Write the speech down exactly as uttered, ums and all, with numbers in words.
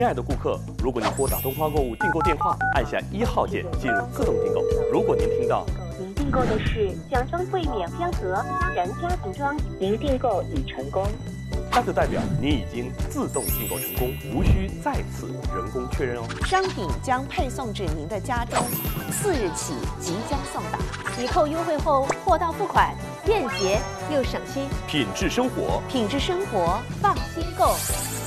亲爱的顾客，如果您拨打东方购物订购电话，按下一号键进入自动订购。如果您听到您订购的是奖妆柜免标盒然家庭装，您订购已成功， 那就代表您已经自动订购成功，无需再次人工确认哦。 商品将配送至您的家中，次日起即将送达。 抵扣优惠后，货到付款，便捷又省心。 品质生活， 品质生活，放心购。